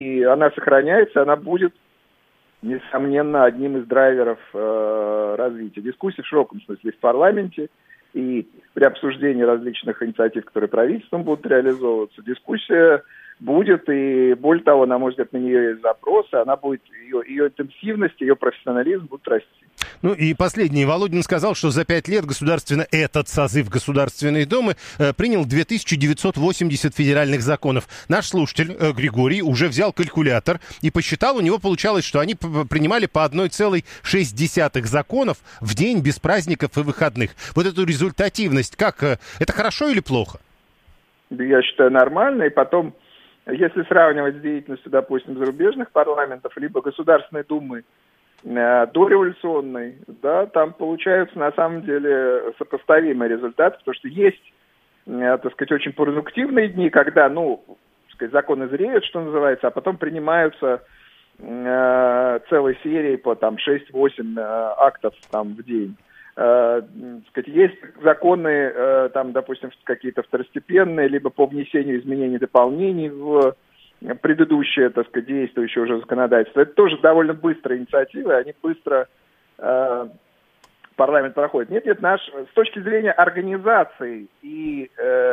и она сохраняется, она будет, несомненно, одним из драйверов развития. Дискуссии в широком смысле в парламенте и при обсуждении различных инициатив, которые правительством будут реализовываться. Дискуссия будет, и более того, на мой взгляд, на нее есть запросы, она будет, ее интенсивность, ее профессионализм будут расти. Ну и последнее. Володин сказал, что за 5 лет этот созыв Государственной Думы принял 2980 федеральных законов. Наш слушатель Григорий уже взял калькулятор и посчитал, у него получалось, что они принимали по 1,6 законов в день без праздников и выходных. Вот эту результативность, как, это хорошо или плохо? Я считаю, нормально, и потом, если сравнивать с деятельностью, допустим, зарубежных парламентов, либо Государственной Думы дореволюционной, да, там получаются на самом деле сопоставимые результаты, потому что есть, так сказать, очень продуктивные дни, когда, так сказать, законы зреют, что называется, а потом принимаются целой серией по там 6-8 актов там в день. Сказать, есть законы, там, допустим, какие-то второстепенные, либо по внесению изменений и дополнений в предыдущее, так сказать, действующее уже законодательство. Это тоже довольно быстрые инициативы, они быстро парламент проходит. Нет, с точки зрения организации и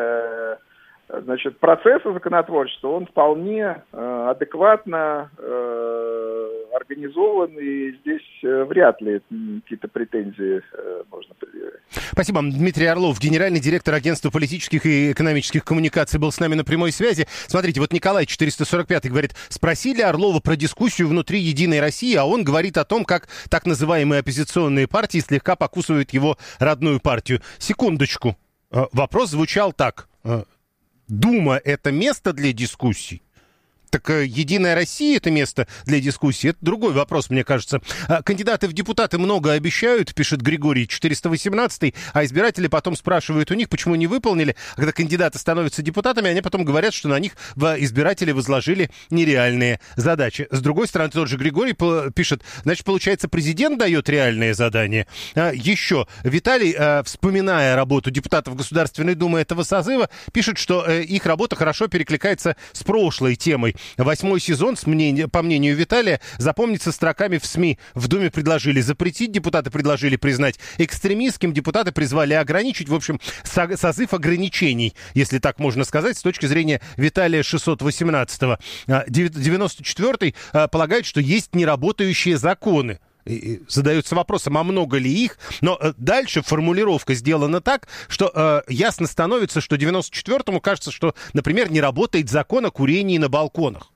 процесса законотворчества, он вполне адекватно организован, и здесь вряд ли какие-то претензии можно предъявить. Спасибо. Дмитрий Орлов, генеральный директор Агентства политических и экономических коммуникаций, был с нами на прямой связи. Смотрите, вот Николай 445 говорит, спросили Орлова про дискуссию внутри «Единой России», а он говорит о том, как так называемые оппозиционные партии слегка покусывают его родную партию. Секундочку. Вопрос звучал так. Дума – это место для дискуссий? Так «Единая Россия» — это место для дискуссии? Это другой вопрос, мне кажется. Кандидаты в депутаты много обещают, пишет Григорий 418, а избиратели потом спрашивают у них, почему не выполнили. А когда кандидаты становятся депутатами, они потом говорят, что на них избиратели возложили нереальные задачи. С другой стороны, тот же Григорий пишет, значит, получается, президент дает реальные задания. Еще Виталий, вспоминая работу депутатов Государственной Думы этого созыва, пишет, что их работа хорошо перекликается с прошлой темой. 8-й сезон, по мнению Виталия, запомнится строками в СМИ. В Думе предложили запретить, депутаты предложили признать экстремистским, депутаты призвали ограничить. В общем, созыв ограничений, если так можно сказать, с точки зрения Виталия 618-го. 94-й полагает, что есть неработающие законы. И задается вопросом, а много ли их? Но дальше формулировка сделана так, что ясно становится, что 94-му кажется, что, например, не работает закон о курении на балконах.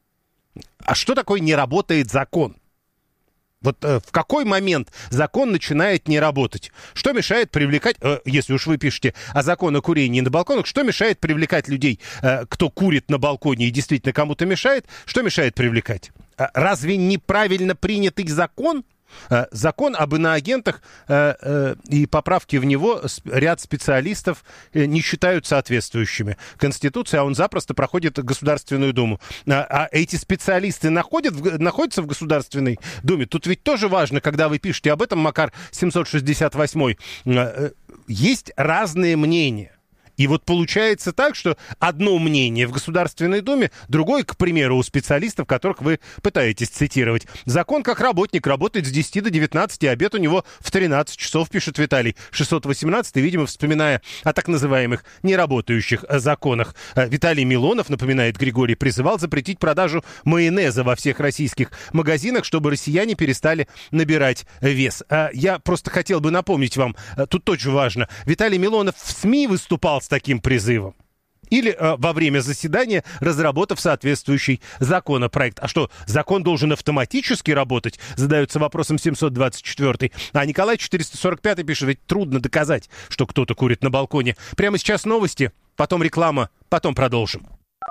А что такое не работает закон? Вот в какой момент закон начинает не работать? Что мешает привлекать, если уж вы пишете о законе о курении на балконах, что мешает привлекать людей, кто курит на балконе и действительно кому-то мешает? Что мешает привлекать? Разве неправильно принятый закон? Закон об иноагентах и поправки в него ряд специалистов не считают соответствующими Конституции, а он запросто проходит Государственную Думу. А эти специалисты находятся в Государственной Думе? Тут ведь тоже важно, когда вы пишете об этом, Макар 768, есть разные мнения. И вот получается так, что одно мнение в Государственной Думе, другое, к примеру, у специалистов, которых вы пытаетесь цитировать. Закон как работник работает с 10 до 19, а обед у него в 13 часов, пишет Виталий 618, видимо, вспоминая о так называемых неработающих законах. Виталий Милонов, напоминает Григорий, призывал запретить продажу майонеза во всех российских магазинах, чтобы россияне перестали набирать вес. Я просто хотел бы напомнить вам, тут очень важно, Виталий Милонов в СМИ выступал с таким призывом. Или во время заседания, разработав соответствующий законопроект. А что, закон должен автоматически работать? Задается вопросом 724. А Николай 445 пишет, ведь трудно доказать, что кто-то курит на балконе. Прямо сейчас новости, потом реклама, потом продолжим.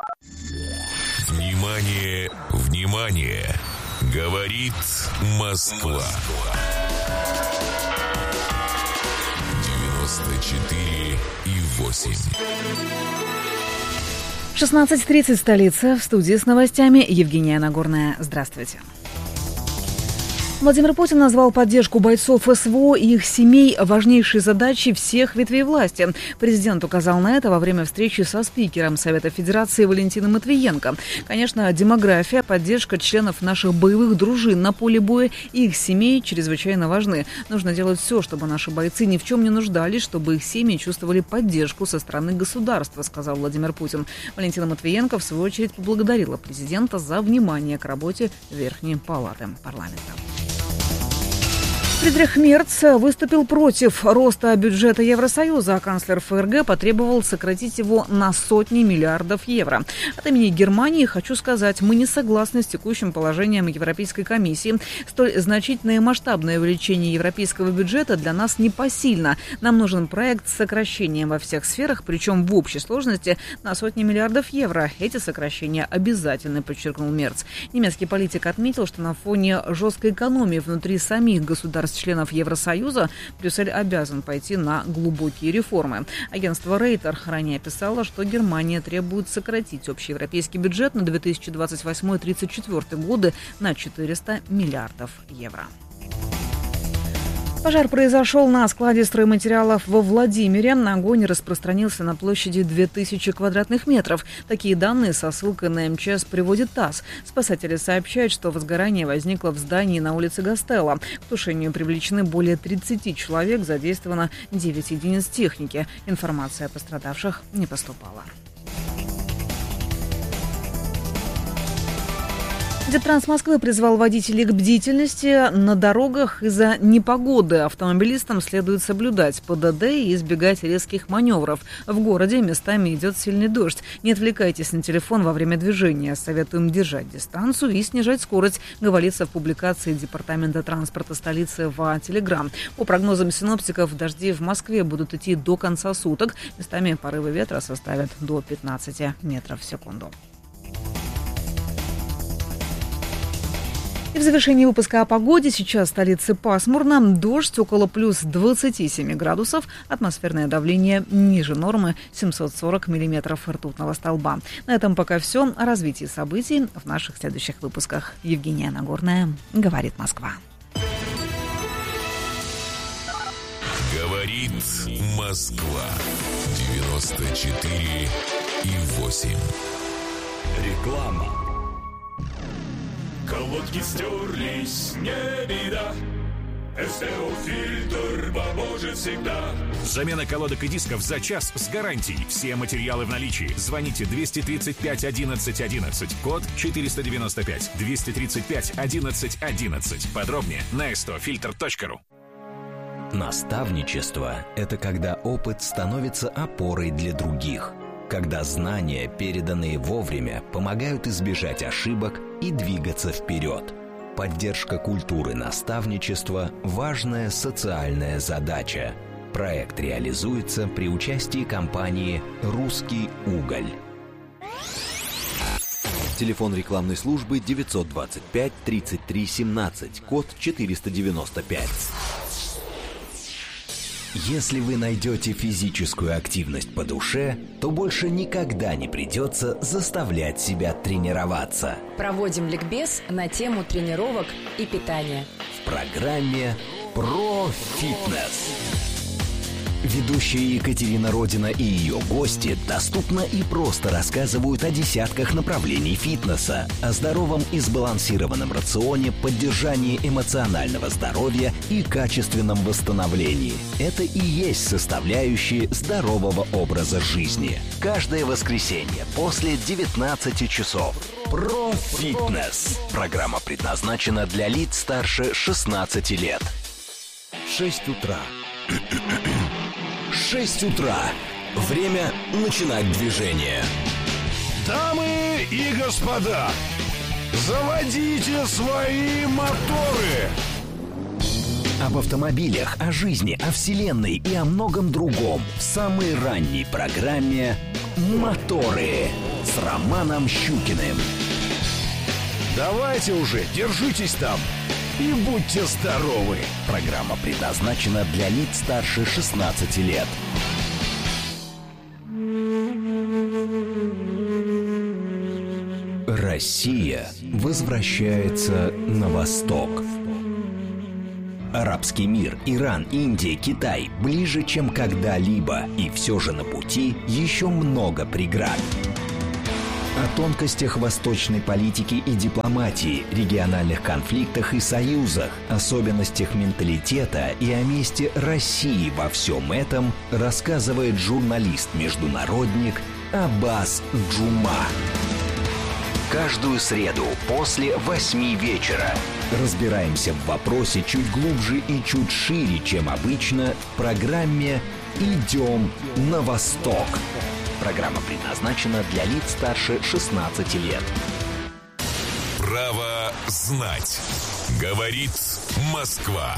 Внимание, внимание! Говорит Москва. 94,8. 16:30, столица. В студии с новостями Евгения Нагорная. Здравствуйте. Владимир Путин назвал поддержку бойцов СВО и их семей важнейшей задачей всех ветвей власти. Президент указал на это во время встречи со спикером Совета Федерации Валентином Матвиенко. Конечно, демография, поддержка членов наших боевых дружин на поле боя и их семей чрезвычайно важны. Нужно делать все, чтобы наши бойцы ни в чем не нуждались, чтобы их семьи чувствовали поддержку со стороны государства, сказал Владимир Путин. Валентина Матвиенко, в свою очередь, поблагодарила президента за внимание к работе Верхней палаты парламента. Фридрих Мерц выступил против роста бюджета Евросоюза, а канцлер ФРГ потребовал сократить его на сотни миллиардов евро. От имени Германии хочу сказать, мы не согласны с текущим положением Европейской комиссии. Столь значительное и масштабное увеличение европейского бюджета для нас непосильно. Нам нужен проект с сокращением во всех сферах, причем в общей сложности на сотни миллиардов евро. Эти сокращения обязательны, подчеркнул Мерц. Немецкий политик отметил, что на фоне жесткой экономии внутри самих государств-членов Евросоюза Брюссель обязан пойти на глубокие реформы. Агентство Рейтер ранее писало, что Германия требует сократить общеевропейский бюджет на 2028-2034 годы на 400 миллиардов евро. Пожар произошел на складе стройматериалов во Владимире. Огонь распространился на площади 2000 квадратных метров. Такие данные со ссылкой на МЧС приводит ТАСС. Спасатели сообщают, что возгорание возникло в здании на улице Гастелло. К тушению привлечены более 30 человек, задействовано 9 единиц техники. Информация о пострадавших не поступала. Дептранс Москвы призвал водителей к бдительности на дорогах из-за непогоды. Автомобилистам следует соблюдать ПДД и избегать резких маневров. В городе местами идет сильный дождь. Не отвлекайтесь на телефон во время движения. Советуем держать дистанцию и снижать скорость, говорится в публикации Департамента транспорта столицы в Телеграм. По прогнозам синоптиков, дожди в Москве будут идти до конца суток. Местами порывы ветра составят до 15 метров в секунду. И в завершении выпуска о погоде. Сейчас в столице пасмурно, дождь около плюс 27 градусов, атмосферное давление ниже нормы 740 миллиметров ртутного столба. На этом пока все. О развитии событий в наших следующих выпусках. Евгения Нагорная, «Говорит Москва». Говорит Москва. 94,8. Реклама. Колодки стерлись, не беда. СТО-фильтр поможет всегда. Замена колодок и дисков за час с гарантией. Все материалы в наличии. Звоните 235 11 11. Код 495. 235 11 11. Подробнее на stofilter.ru. Наставничество – это когда опыт становится опорой для других. Когда знания, переданные вовремя, помогают избежать ошибок и двигаться вперед. Поддержка культуры наставничества – важная социальная задача. Проект реализуется при участии компании «Русский уголь». Телефон рекламной службы 925 33 17, код 495. Если вы найдете физическую активность по душе, то больше никогда не придется заставлять себя тренироваться. Проводим ликбез на тему тренировок и питания. В программе «Про фитнес». Ведущая Екатерина Родина и ее гости доступно и просто рассказывают о десятках направлений фитнеса, о здоровом и сбалансированном рационе, поддержании эмоционального здоровья и качественном восстановлении. Это и есть составляющие здорового образа жизни. Каждое воскресенье после 19 часов. Про фитнес. Программа предназначена для лиц старше 16 лет. 6 утра. 6 утра. Время начинать движение. Дамы и господа, заводите свои моторы. Об автомобилях, о жизни, о вселенной и о многом другом в самой ранней программе «Моторы» с Романом Щукиным. Давайте уже, держитесь там и будьте здоровы. Программа предназначена для лиц старше 16 лет. Россия возвращается на восток. Арабский мир, Иран, Индия, Китай ближе, чем когда-либо. И все же на пути еще много преград. О тонкостях восточной политики и дипломатии, региональных конфликтах и союзах, особенностях менталитета и о месте России во всем этом рассказывает журналист-международник Аббас Джума. Каждую среду после 8 вечера разбираемся в вопросе чуть глубже и чуть шире, чем обычно, в программе «Идем на восток». Программа предназначена для лиц старше 16 лет. Право знать. Говорит Москва.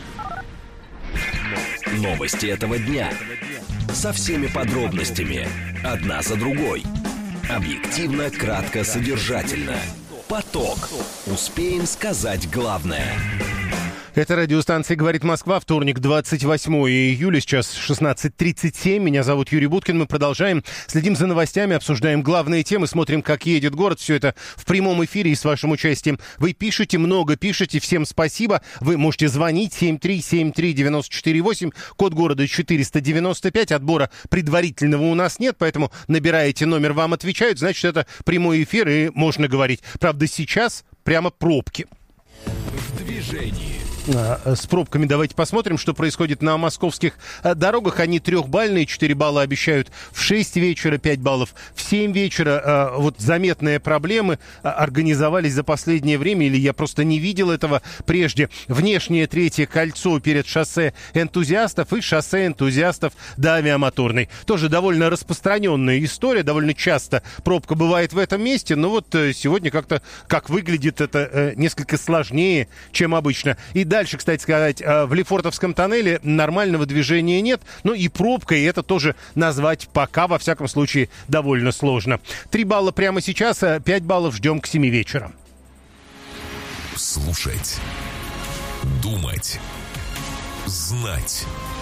Новости этого дня. Со всеми подробностями. Одна за другой. Объективно, кратко, содержательно. Поток. Успеем сказать главное. Это радиостанция «Говорит Москва», вторник, 28 июля, сейчас 16:37. Меня зовут Юрий Буткин. Мы продолжаем, следим за новостями, обсуждаем главные темы, смотрим, как едет город. Все это в прямом эфире и с вашим участием. Вы пишете, много пишете, всем спасибо. Вы можете звонить 7373948, код города 495. Отбора предварительного у нас нет, поэтому набираете номер, вам отвечают. Значит, это прямой эфир и можно говорить. Правда, сейчас прямо пробки. В движении. С пробками давайте посмотрим, что происходит на московских дорогах. Они 3-бальные, 4 балла обещают в 6 вечера, 5 баллов в 7 вечера. Вот заметные проблемы организовались за последнее время, или я просто не видел этого прежде. Внешнее третье кольцо перед шоссе энтузиастов и шоссе энтузиастов до Авиамоторной. Тоже довольно распространенная история, довольно часто пробка бывает в этом месте, но вот сегодня как-то, как выглядит это, несколько сложнее, чем обычно. И дальше, кстати сказать, в Лефортовском тоннеле нормального движения нет. Ну и пробкой это тоже назвать пока, во всяком случае, довольно сложно. 3 балла прямо сейчас, 5 баллов ждем к 7 вечера. Слушать. Думать. Знать.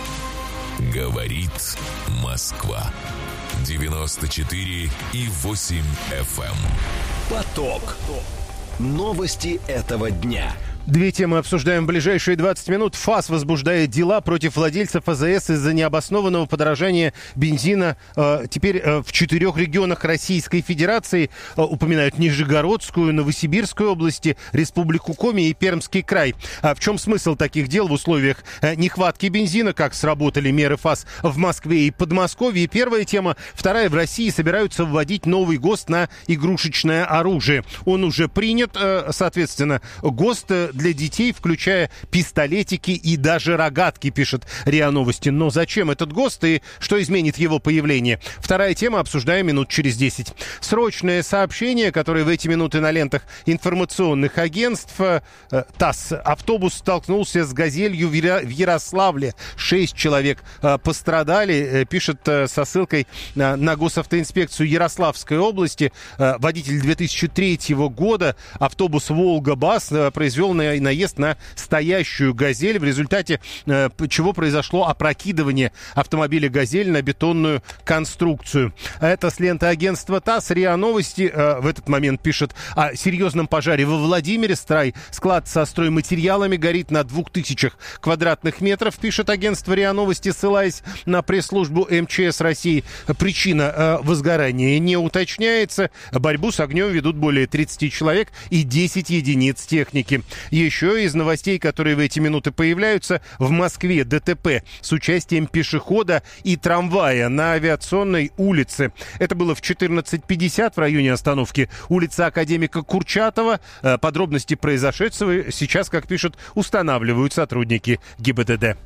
Говорит Москва. 94,8 FM. Поток. Новости этого дня. 2 темы обсуждаем в ближайшие 20 минут. ФАС возбуждает дела против владельцев АЗС из-за необоснованного подорожания бензина. Теперь в 4 регионах Российской Федерации упоминают Нижегородскую, Новосибирскую области, Республику Коми и Пермский край. В чем смысл таких дел в условиях нехватки бензина? Как сработали меры ФАС в Москве и Подмосковье? Первая тема. Вторая. В России собираются вводить новый ГОСТ на игрушечное оружие. Он уже принят, соответственно, ГОСТ для детей, включая пистолетики и даже рогатки, пишет РИА Новости. Но зачем этот ГОСТ и что изменит его появление? Вторая тема, обсуждаем минут через 10. Срочное сообщение, которое в эти минуты на лентах информационных агентств. ТАСС. Автобус столкнулся с «Газелью» в Ярославле. 6 человек пострадали, пишет со ссылкой на госавтоинспекцию Ярославской области. Водитель 2003 года, автобус «Волга-Бас», произвел наезд на стоящую «Газель», в результате чего произошло опрокидывание автомобиля «Газель» на бетонную конструкцию. Это с ленты агентства ТАСС. РИА Новости в этот момент пишет о серьезном пожаре во Владимире. Склад со стройматериалами горит на 2000 квадратных метров, пишет агентство РИА Новости, ссылаясь на пресс-службу МЧС России. Причина возгорания не уточняется. Борьбу с огнем ведут более 30 человек и 10 единиц техники. Еще из новостей, которые в эти минуты появляются, в Москве ДТП с участием пешехода и трамвая на Авиационной улице. Это было в 14:50 в районе остановки улицы Академика Курчатова. Подробности произошедшего сейчас, как пишут, устанавливают сотрудники ГИБДД.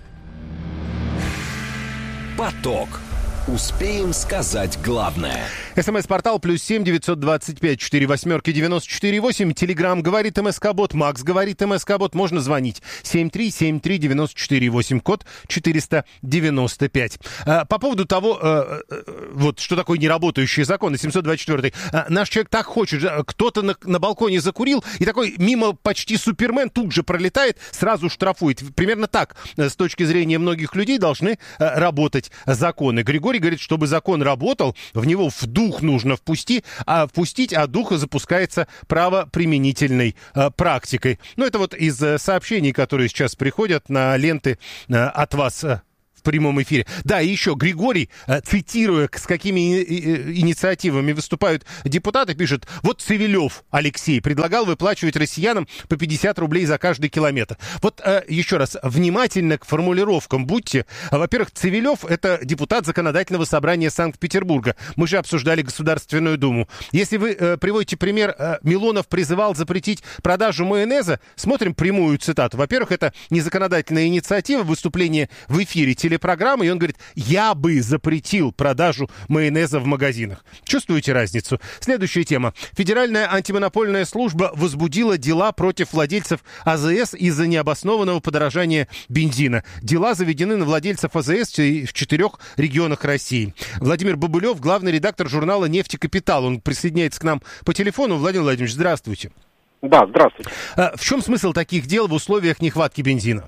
Поток. Успеем сказать главное. СМС-портал +7 925 48 94 8. Телеграм говорит МСК-бот. Макс говорит МСК-бот. Можно звонить 7373948, код 495. По поводу того, вот что такое неработающие законы, 724. Наш человек так хочет, кто-то на балконе закурил, и такой мимо почти Супермен тут же пролетает, сразу штрафует. Примерно так, с точки зрения многих людей, должны работать законы. Григорий Григорий говорит, чтобы закон работал, в него в дух нужно впустить, а дух запускается правоприменительной практикой. Ну, это вот из сообщений, которые сейчас приходят на ленты от вас в прямом эфире. Да, и еще Григорий, цитируя, с какими инициативами выступают депутаты, пишет: вот Цивилев Алексей предлагал выплачивать россиянам по 50 рублей за каждый километр. Вот еще раз, внимательно к формулировкам будьте. Во-первых, Цивилев — это депутат Законодательного собрания Санкт-Петербурга. Мы же обсуждали Государственную Думу. Если вы приводите пример, Милонов призывал запретить продажу майонеза, смотрим прямую цитату. Во-первых, это не законодательная инициатива, выступление в эфире телепрограммы, и он говорит: я бы запретил продажу майонеза в магазинах. Чувствуете разницу? Следующая тема. Федеральная антимонопольная служба возбудила дела против владельцев АЗС из-за необоснованного подорожания бензина. Дела заведены на владельцев АЗС в 4 регионах России. Владимир Бабулев, главный редактор журнала «Нефтекапитал». Он присоединяется к нам по телефону. Владимир Владимирович, здравствуйте. Да, здравствуйте. В чем смысл таких дел в условиях нехватки бензина?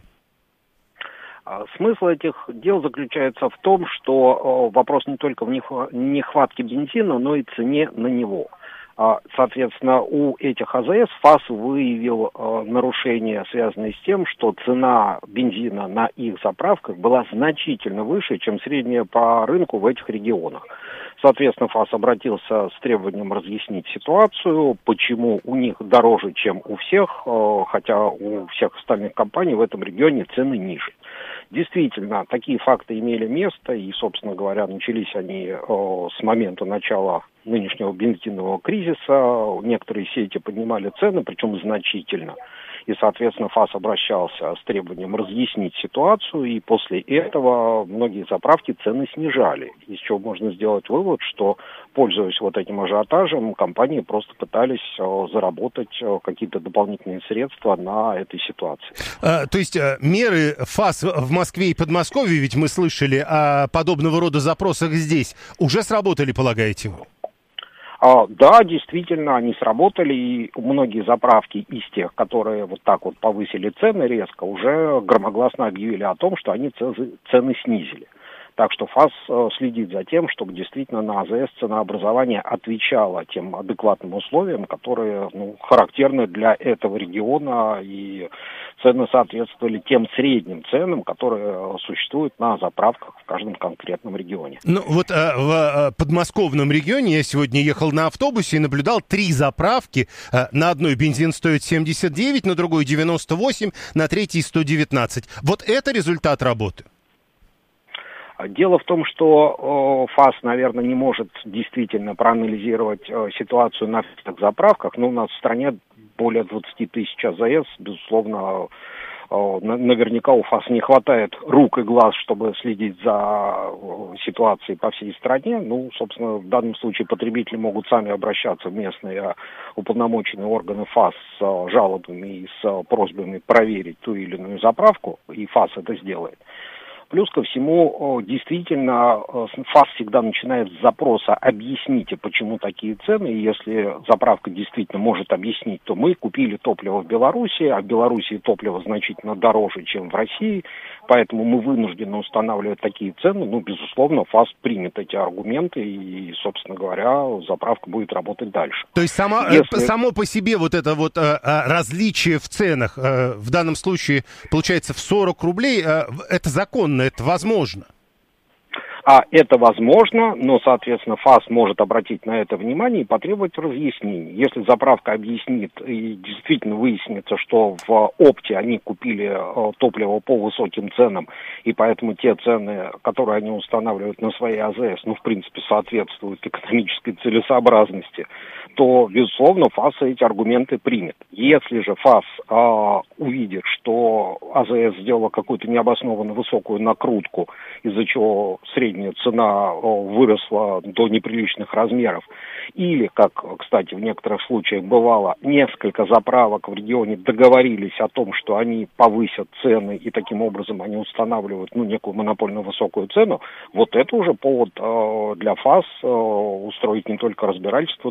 Смысл этих дел заключается в том, что вопрос не только в нехватке бензина, но и цене на него. Соответственно, у этих АЗС ФАС выявил нарушения, связанные с тем, что цена бензина на их заправках была значительно выше, чем средняя по рынку в этих регионах. Соответственно, ФАС обратился с требованием разъяснить ситуацию, почему у них дороже, чем у всех, хотя у всех остальных компаний в этом регионе цены ниже. Действительно, такие факты имели место, и, собственно говоря, начались они с момента начала нынешнего бензинового кризиса. Некоторые сети поднимали цены, причем значительно. И, соответственно, ФАС обращался с требованием разъяснить ситуацию, и после этого многие заправки цены снижали. Из чего можно сделать вывод, что, пользуясь вот этим ажиотажем, компании просто пытались заработать какие-то дополнительные средства на этой ситуации. То есть меры ФАС в Москве и Подмосковье, ведь мы слышали о подобного рода запросах здесь, уже сработали, полагаете вы? Да, действительно, они сработали, и многие заправки из тех, которые вот так вот повысили цены резко, уже громогласно объявили о том, что они цены снизили. Так что ФАС следит за тем, чтобы действительно на АЗС ценообразование отвечало тем адекватным условиям, которые характерны для этого региона, и цены соответствовали тем средним ценам, которые существуют на заправках в каждом конкретном регионе. Ну вот в подмосковном регионе я сегодня ехал на автобусе и наблюдал 3 заправки. На одной бензин стоит 79, на другой 98, на третьей 119. Вот это результат работы? Дело в том, что ФАС, наверное, не может действительно проанализировать ситуацию на всех заправках, но у нас в стране более 20 тысяч АЗС, безусловно, наверняка у ФАС не хватает рук и глаз, чтобы следить за ситуацией по всей стране. Собственно, в данном случае потребители могут сами обращаться в местные уполномоченные органы ФАС с жалобами и с просьбами проверить ту или иную заправку, и ФАС это сделает. Плюс ко всему, действительно, ФАС всегда начинает с запроса «объясните, почему такие цены», и если заправка действительно может объяснить, то мы купили топливо в Беларуси, а в Беларуси топливо значительно дороже, чем в России, поэтому мы вынуждены устанавливать такие цены. Безусловно, ФАС примет эти аргументы, и, собственно говоря, заправка будет работать дальше. То есть само по себе вот это вот различие в ценах, в данном случае, получается, в 40 рублей, это законно? Это возможно? Это возможно, но, соответственно, ФАС может обратить на это внимание и потребовать разъяснений. Если заправка объяснит и действительно выяснится, что в опте они купили топливо по высоким ценам, и поэтому те цены, которые они устанавливают на свои АЗС, в принципе, соответствуют экономической целесообразности, то, безусловно, ФАС эти аргументы примет. Если же ФАС увидит, что АЗС сделала какую-то необоснованно высокую накрутку, из-за чего средняя цена выросла до неприличных размеров, или, как, кстати, в некоторых случаях бывало, несколько заправок в регионе договорились о том, что они повысят цены, и таким образом они устанавливают некую монопольно высокую цену, вот это уже повод для ФАС устроить не только разбирательство, но и возбудить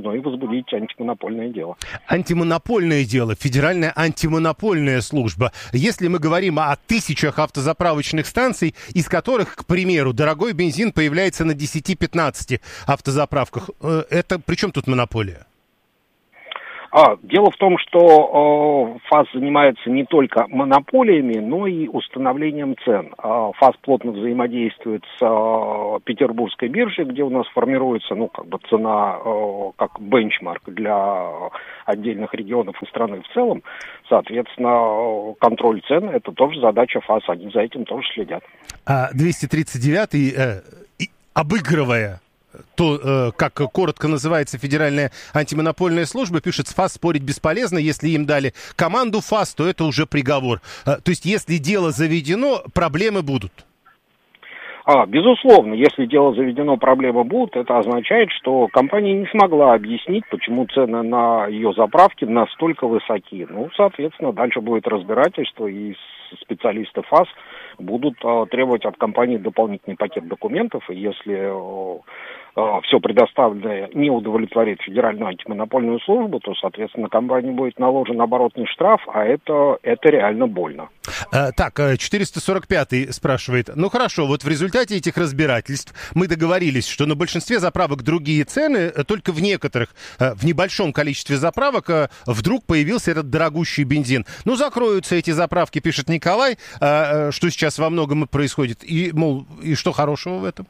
судить антимонопольное дело. Антимонопольное дело, Федеральная антимонопольная служба. Если мы говорим о тысячах автозаправочных станций, из которых, к примеру, дорогой бензин появляется на 10-15 автозаправках, это при чем тут монополия? Дело в том, что ФАС занимается не только монополиями, но и установлением цен. ФАС плотно взаимодействует с Петербургской биржей, где у нас формируется, цена как бенчмарк для отдельных регионов и страны в целом. Соответственно, контроль цен – это тоже задача ФАС, они за этим тоже следят. 239-й, обыгрывая то, как коротко называется Федеральная антимонопольная служба, пишет: с ФАС спорить бесполезно, если им дали команду ФАС, то это уже приговор. То есть, если дело заведено, проблемы будут? Безусловно, если дело заведено, проблемы будут. Это означает, что компания не смогла объяснить, почему цены на ее заправки настолько высоки. Соответственно, дальше будет разбирательство, и специалисты ФАС будут требовать от компании дополнительный пакет документов, и если все предоставленное не удовлетворит Федеральную антимонопольную службу, то, соответственно, на компанию будет наложен оборотный штраф, а это реально больно. Так, 445-й спрашивает: хорошо, вот в результате этих разбирательств мы договорились, что на большинстве заправок другие цены, только в некоторых, в небольшом количестве заправок вдруг появился этот дорогущий бензин. Закроются эти заправки, пишет Николай, что сейчас во многом и происходит, и что хорошего в этом?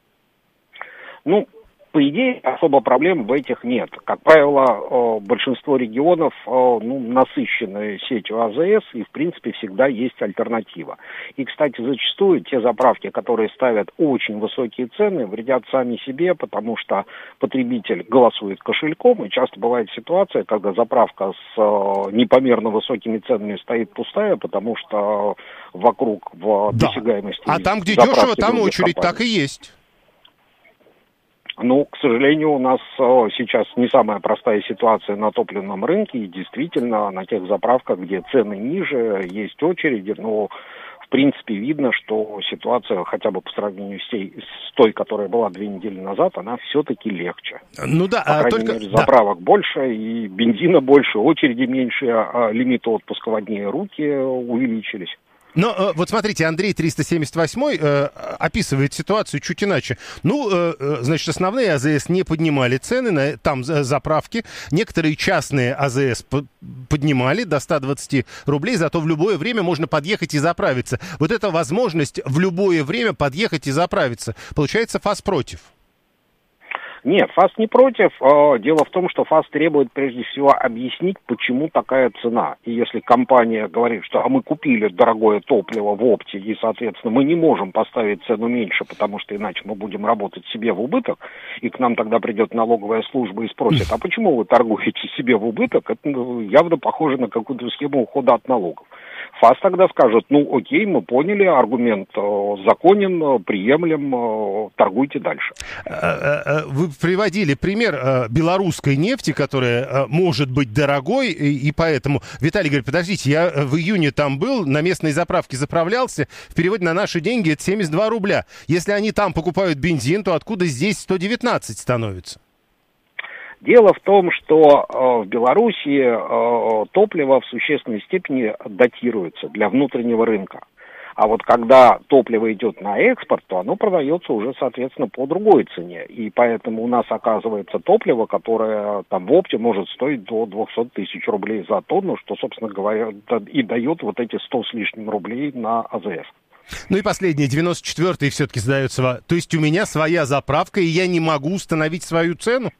По идее, особо проблем в этих нет. Как правило, большинство регионов насыщены сетью АЗС, и, в принципе, всегда есть альтернатива. И, кстати, зачастую те заправки, которые ставят очень высокие цены, вредят сами себе, потому что потребитель голосует кошельком, и часто бывает ситуация, когда заправка с непомерно высокими ценами стоит пустая, потому что вокруг в досягаемости... А там, где дешево, там очередь, так и есть. К сожалению, у нас сейчас не самая простая ситуация на топливном рынке, и действительно на тех заправках, где цены ниже, есть очереди, но в принципе видно, что ситуация хотя бы по сравнению с той, которая была 2 недели назад, она все-таки легче. По крайней мере, заправок больше, и бензина больше, очереди меньше, лимиты отпуска в одни руки увеличились. Но вот смотрите, Андрей 378 описывает ситуацию чуть иначе. Значит, основные АЗС не поднимали цены, там заправки. Некоторые частные АЗС поднимали до 120 рублей, зато в любое время можно подъехать и заправиться. Вот эта возможность в любое время подъехать и заправиться. Получается, ФАС против? Нет, ФАС не против. Дело в том, что ФАС требует прежде всего объяснить, почему такая цена. И если компания говорит, что мы купили дорогое топливо в опте, и, соответственно, мы не можем поставить цену меньше, потому что иначе мы будем работать себе в убыток, и к нам тогда придет налоговая служба и спросит: а почему вы торгуете себе в убыток? Это явно похоже на какую-то схему ухода от налогов. ФАС тогда скажет: окей, мы поняли, аргумент законен, приемлем, торгуйте дальше. Вы приводили пример белорусской нефти, которая может быть дорогой, и поэтому... Виталий говорит: подождите, я в июне там был, на местной заправке заправлялся, в переводе на наши деньги это 72 рубля. Если они там покупают бензин, то откуда здесь 119 становится? Дело в том, что в Беларуси топливо в существенной степени датируется для внутреннего рынка. А вот когда топливо идет на экспорт, то оно продается уже, соответственно, по другой цене. И поэтому у нас оказывается топливо, которое там в опте может стоить до 200 тысяч рублей за тонну, что, собственно говоря, и дает вот эти 100 с лишним рублей на АЗС. И последнее, 94-й все-таки задается. То есть у меня своя заправка, и я не могу установить свою цену?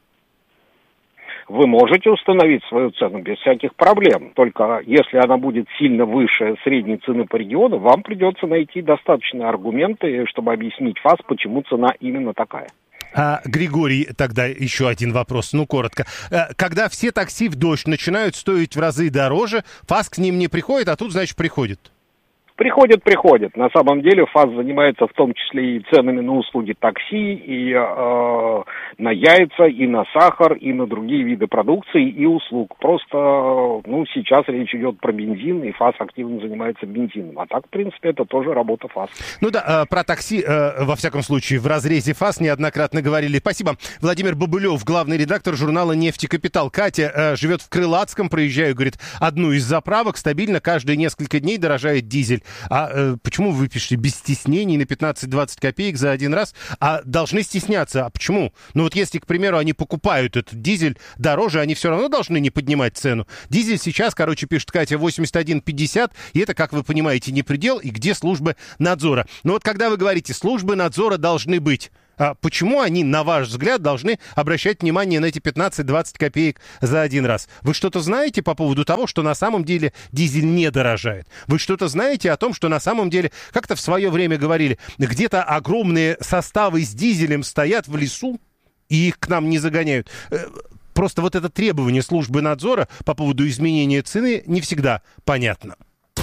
Вы можете установить свою цену без всяких проблем. Только если она будет сильно выше средней цены по региону, вам придется найти достаточные аргументы, чтобы объяснить ФАС, почему цена именно такая. Григорий, тогда еще один вопрос, коротко. Когда все такси в дождь начинают стоить в разы дороже, ФАС к ним не приходит, а тут, значит, приходит? Приходят. На самом деле ФАС занимается в том числе и ценами на услуги такси, и на яйца, и на сахар, и на другие виды продукции и услуг. Просто, сейчас речь идет про бензин, и ФАС активно занимается бензином. А так, в принципе, это тоже работа ФАС. Про такси, во всяком случае, в разрезе ФАС неоднократно говорили. Спасибо. Владимир Бобылев, главный редактор журнала «Нефтекапитал». Катя живет в Крылатском, проезжаю, говорит, одну из заправок, стабильно каждые несколько дней дорожает дизель. А почему вы пишете без стеснений на 15-20 копеек за один раз? А должны стесняться. А почему? Если, к примеру, они покупают этот дизель дороже, они все равно должны не поднимать цену. Дизель сейчас, пишет Катя, 81,50, и это, как вы понимаете, не предел, и где службы надзора. Когда вы говорите, службы надзора должны быть, почему они, на ваш взгляд, должны обращать внимание на эти 15-20 копеек за один раз? Вы что-то знаете по поводу того, что на самом деле дизель не дорожает? Вы что-то знаете о том, что на самом деле, как-то в свое время говорили, где-то огромные составы с дизелем стоят в лесу, и их к нам не загоняют? Просто это требование службы надзора по поводу изменения цены не всегда понятно.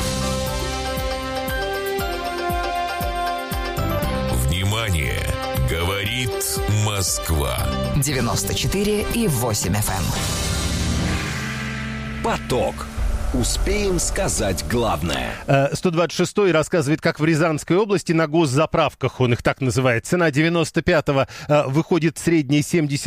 Внимание! Говорит Москва. 94,8 FM. Поток. Успеем сказать главное. 126-й рассказывает, как в Рязанской области на госзаправках, он их так называет, цена 95-го выходит средняя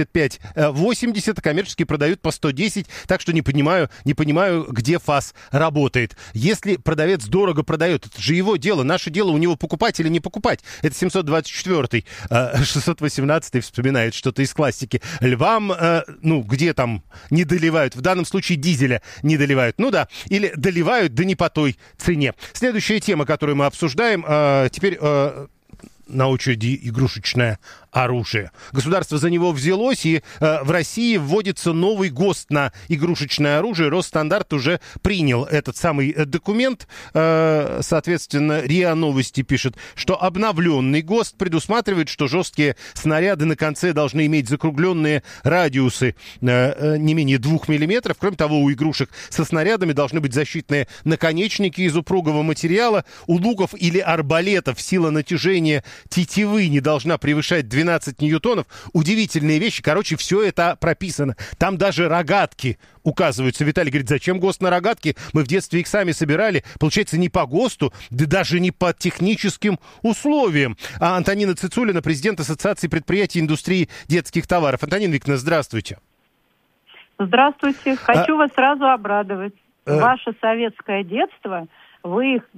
75-80, а коммерческие продают по 110, так что не понимаю, где ФАС работает. Если продавец дорого продает, это же его дело, наше дело у него покупать или не покупать. Это 724-й, 618-й вспоминает что-то из классики. Львам, где там не доливают, в данном случае дизеля не доливают. Или доливают, да не по той цене. Следующая тема, которую мы обсуждаем, теперь на очереди игрушечное оружие. Государство за него взялось, и в России вводится новый ГОСТ на игрушечное оружие. Росстандарт уже принял этот самый документ. Соответственно, РИА Новости пишет, что обновленный ГОСТ предусматривает, что жесткие снаряды на конце должны иметь закругленные радиусы не менее 2 миллиметров. Кроме того, у игрушек со снарядами должны быть защитные наконечники из упругого материала. У луков или арбалетов сила натяжения тетивы не должна превышать 12 ньютонов. Удивительные вещи. Все это прописано. Там даже рогатки указываются. Виталий говорит, зачем ГОСТ на рогатки? Мы в детстве их сами собирали. Получается, не по ГОСТу, да даже не по техническим условиям. А Антонина Цицулина, президент Ассоциации предприятий индустрии детских товаров. Антонина Викторовна, здравствуйте. Здравствуйте. Хочу вас сразу обрадовать. Ваше советское детство... Вы их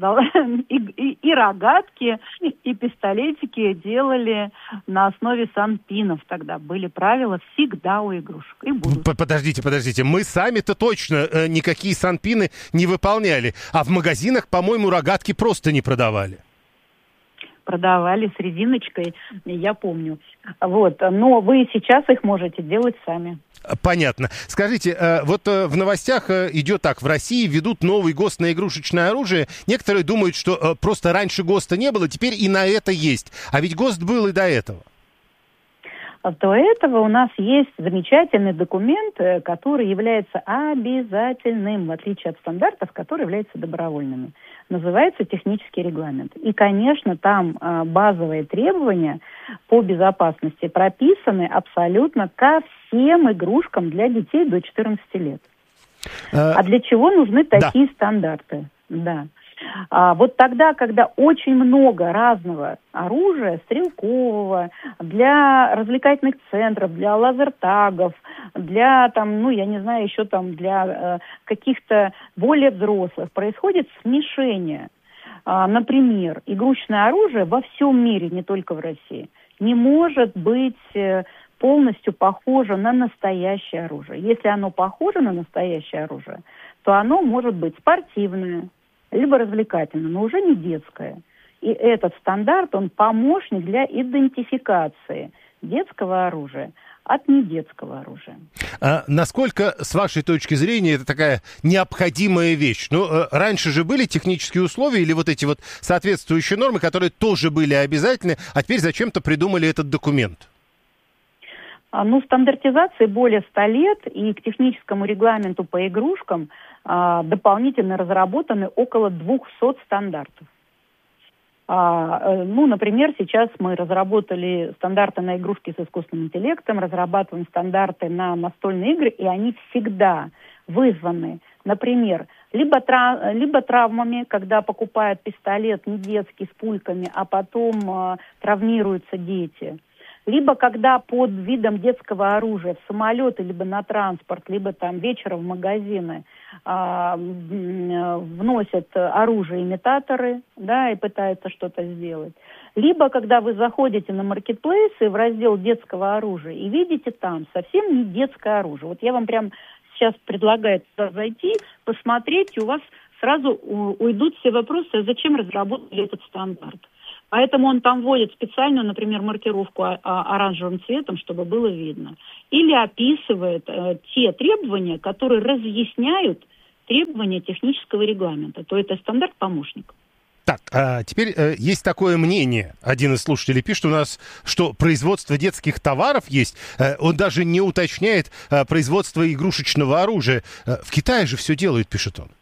и рогатки, и пистолетики делали на основе санпинов тогда. Были правила всегда у игрушек. И будут. Подождите. Мы сами-то точно никакие санпины не выполняли. А в магазинах, по-моему, рогатки просто не продавали. Продавали с резиночкой, я помню. Но вы сейчас их можете делать сами. Понятно. Скажите, в новостях идет так, в России ведут новый ГОСТ на игрушечное оружие. Некоторые думают, что просто раньше ГОСТа не было, теперь и на это есть. А ведь ГОСТ был и до этого. До этого у нас есть замечательный документ, который является обязательным, в отличие от стандартов, которые являются добровольными. Называется технический регламент. И, конечно, там базовые требования по безопасности прописаны абсолютно ко всем игрушкам для детей до 14 лет. А для чего нужны такие стандарты? Да. Тогда, когда очень много разного оружия, стрелкового, для развлекательных центров, для лазертагов, для, для каких-то более взрослых, происходит смешение. Например, игрушечное оружие во всем мире, не только в России, не может быть полностью похоже на настоящее оружие. Если оно похоже на настоящее оружие, то оно может быть спортивное, либо развлекательное, но уже не детское. И этот стандарт, он помощник для идентификации детского оружия от недетского оружия. Насколько, с вашей точки зрения, это такая необходимая вещь? Раньше же были технические условия или эти соответствующие нормы, которые тоже были обязательны, а теперь зачем-то придумали этот документ? Стандартизации более 100 лет, и к техническому регламенту по игрушкам дополнительно разработаны около 200 стандартов. Например, сейчас мы разработали стандарты на игрушки с искусственным интеллектом, разрабатываем стандарты на настольные игры, и они всегда вызваны, например, либо травмами, когда покупают пистолет не детский с пульками, а потом травмируются дети. Либо когда под видом детского оружия в самолеты, либо на транспорт, либо там вечером в магазины вносят оружие-имитаторы, да, и пытаются что-то сделать. Либо когда вы заходите на маркетплейсы в раздел детского оружия и видите там совсем не детское оружие. Вот я вам прям сейчас предлагаю туда зайти, посмотреть, и у вас сразу уйдут все вопросы, а зачем разработали этот стандарт. Поэтому он там вводит специальную, например, маркировку оранжевым цветом, чтобы было видно. Или описывает те требования, которые разъясняют требования технического регламента. То это стандарт-помощник. Так, теперь есть такое мнение. Один из слушателей пишет у нас, что производство детских товаров есть. Он даже не уточняет производство игрушечного оружия. В Китае же все делают, пишет он.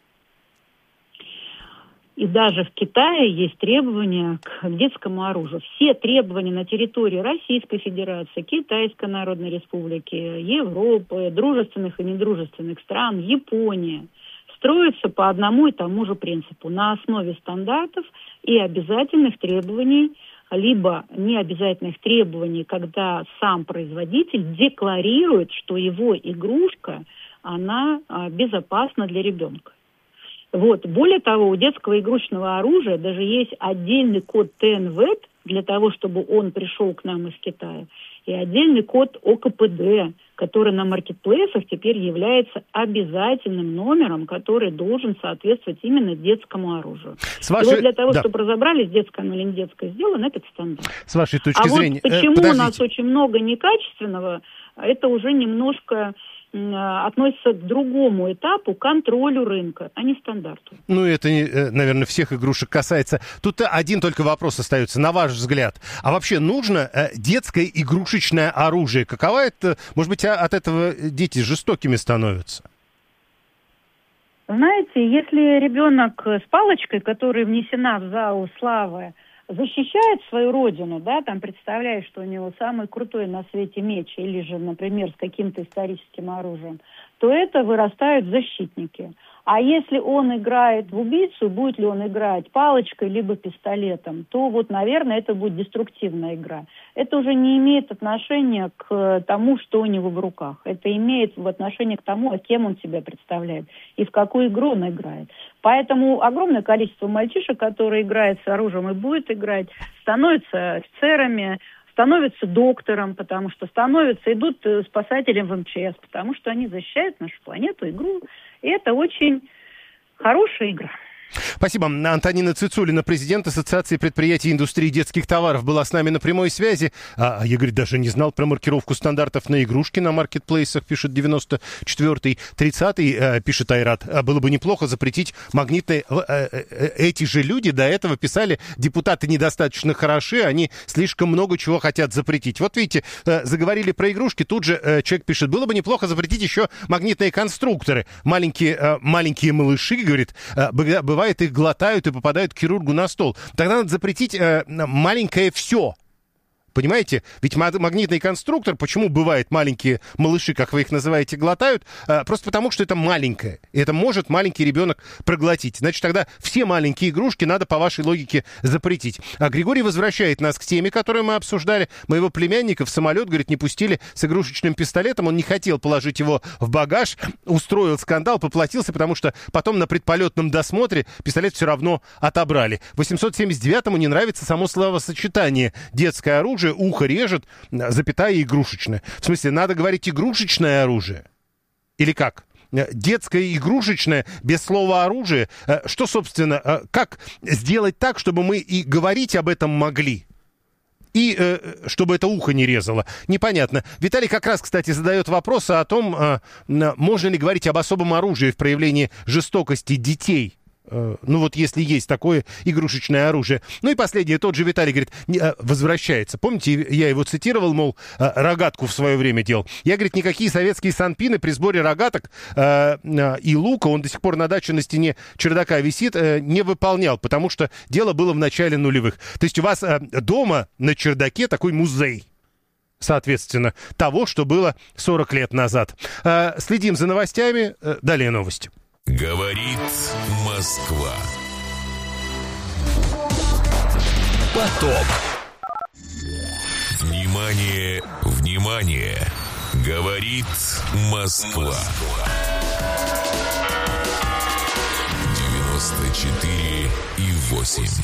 И даже в Китае есть требования к детскому оружию. Все требования на территории Российской Федерации, Китайской Народной Республики, Европы, дружественных и недружественных стран, Японии строятся по одному и тому же принципу. На основе стандартов и обязательных требований, либо необязательных требований, когда сам производитель декларирует, что его игрушка, она безопасна для ребенка. Вот. Более того, у детского игрушечного оружия даже есть отдельный код ТНВЭД для того, чтобы он пришел к нам из Китая, и отдельный код ОКПД, который на маркетплейсах теперь является обязательным номером, который должен соответствовать именно детскому оружию. И вот для того, чтобы разобрались, детское оно или не детское, сделан этот стандарт. С вашей точки зрения... Вот почему у нас очень много некачественного, это уже немножко относится к другому этапу, контролю рынка, а не стандарту. Ну, это, наверное, всех игрушек касается. Тут один только вопрос остается, на ваш взгляд. А вообще нужно детское игрушечное оружие? Какова это? Может быть, от этого дети жестокими становятся? Знаете, если ребенок с палочкой, которая внесена в зал славы, защищает свою родину, да, там представляет, что у него самый крутой на свете меч, или же, например, с каким-то историческим оружием, то это вырастают защитники. А если он играет в убийцу, будет ли он играть палочкой либо пистолетом, то вот, наверное, это будет деструктивная игра. Это уже не имеет отношения к тому, что у него в руках. Это имеет отношение к тому, кем он себя представляет и в какую игру он играет. Поэтому огромное количество мальчишек, которые играют с оружием и будут играть, становятся офицерами, становятся доктором, потому что идут спасателем в МЧС, потому что они защищают нашу планету, игру. И это очень хорошая игра. Спасибо. Антонина Цицулина, президент Ассоциации предприятий индустрии детских товаров, была с нами на прямой связи. Я, говорит, даже не знал про маркировку стандартов на игрушки на маркетплейсах, пишет 94-й. 30-й, пишет Айрат, было бы неплохо запретить магнитные... Эти же люди до этого писали, депутаты недостаточно хороши, они слишком много чего хотят запретить. Вот видите, заговорили про игрушки, тут же человек пишет, было бы неплохо запретить еще магнитные конструкторы. Маленькие малыши, говорит, бывает, их глотают и попадают к хирургу на стол. Тогда надо запретить маленькое все. Понимаете? Ведь магнитный конструктор, почему бывает маленькие малыши, как вы их называете, глотают? Просто потому, что это маленькое. И это может маленький ребенок проглотить. Значит, тогда все маленькие игрушки надо, по вашей логике, запретить. А Григорий возвращает нас к теме, которую мы обсуждали. Моего племянника в самолет, говорит, не пустили с игрушечным пистолетом. Он не хотел положить его в багаж, устроил скандал, поплатился, потому что потом на предполетном досмотре пистолет все равно отобрали. 879-му не нравится само словосочетание «детское оружие», ухо режет, запятая игрушечное. В смысле, надо говорить игрушечное оружие? Или как? Детское игрушечное, без слова оружие. Что, собственно, как сделать так, чтобы мы и говорить об этом могли? И чтобы это ухо не резало. Непонятно. Виталий как раз, кстати, задает вопрос о том, можно ли говорить об особом оружии в проявлении жестокости детей. Ну вот если есть такое игрушечное оружие. Ну и последнее, тот же Виталий говорит, возвращается. Помните, я его цитировал, мол, рогатку в свое время делал. Я, говорит, никакие советские санпины при сборе рогаток и лука, он до сих пор на даче на стене чердака висит, не выполнял, потому что дело было в начале нулевых. То есть у вас дома на чердаке такой музей, соответственно, того, что было 40 лет назад. Следим за новостями. Далее новости. Говорит Москва. Поток. Внимание, внимание! Говорит Москва. 94,8.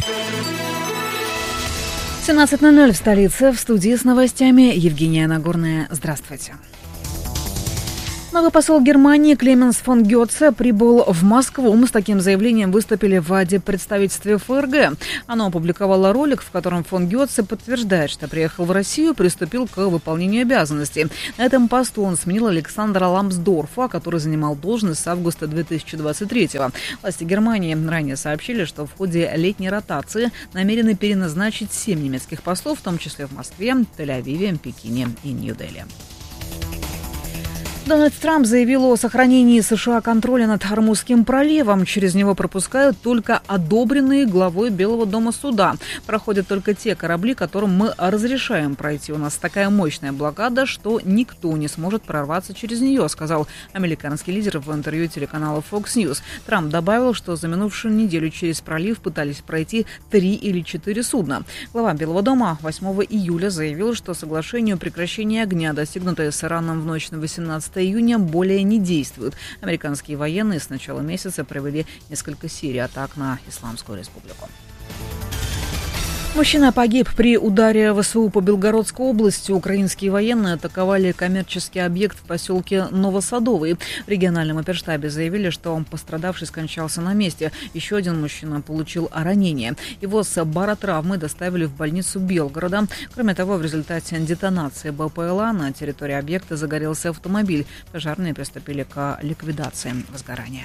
17:00 в столице. В студии с новостями Евгения Нагорная. Здравствуйте. Новый посол Германии Клеменс фон Гёце прибыл в Москву. Мы с таким заявлением выступили в представительстве ФРГ. Оно опубликовало ролик, в котором фон Гёце подтверждает, что приехал в Россию и приступил к выполнению обязанностей. На этом посту он сменил Александра Ламсдорфа, который занимал должность с августа 2023-го. Власти Германии ранее сообщили, что в ходе летней ротации намерены переназначить 7 немецких послов, в том числе в Москве, Тель-Авиве, Пекине и Нью-Дели. Дональд Трамп заявил о сохранении США контроля над Ормузским проливом. Через него пропускают только одобренные главой Белого дома суда. Проходят только те корабли, которым мы разрешаем пройти. У нас такая мощная блокада, что никто не сможет прорваться через нее, сказал американский лидер в интервью телеканала Fox News. Трамп добавил, что за минувшую неделю через пролив пытались пройти 3 или 4 судна. Глава Белого дома 8 июля заявил, что соглашение о прекращении огня, достигнутое с Ираном в ночь на 18 июня, более не действуют. Американские военные с начала месяца провели несколько серий атак на Исламскую Республику. Мужчина погиб при ударе ВСУ по Белгородской области. Украинские военные атаковали коммерческий объект в поселке Новосадовый. В региональном оперштабе заявили, что пострадавший скончался на месте. Еще один мужчина получил ранение. Его с баротравмой доставили в больницу Белгорода. Кроме того, в результате детонации БПЛА на территории объекта загорелся автомобиль. Пожарные приступили к ликвидации возгорания.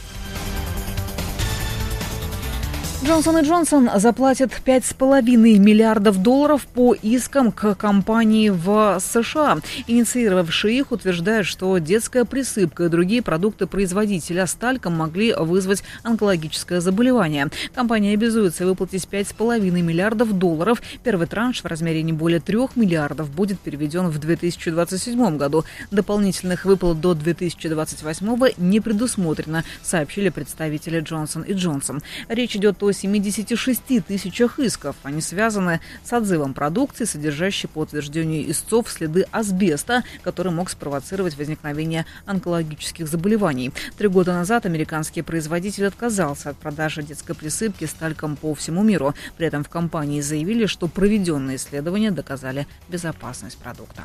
Джонсон & Джонсон заплатит $5,5 миллиардов по искам к компании в США. Инициировавшие их утверждают, что детская присыпка и другие продукты производителя с тальком могли вызвать онкологическое заболевание. Компания обязуется выплатить $5,5 миллиардов. Первый транш в размере не более 3 миллиардов будет переведен в 2027 году. Дополнительных выплат до 2028 не предусмотрено, сообщили представители Джонсон & Джонсон. Речь идет о 76 тысячах исков. Они связаны с отзывом продукции, содержащей по утверждению истцов следы асбеста, который мог спровоцировать возникновение онкологических заболеваний. 3 года назад американский производитель отказался от продажи детской присыпки с тальком по всему миру. При этом в компании заявили, что проведенные исследования доказали безопасность продукта.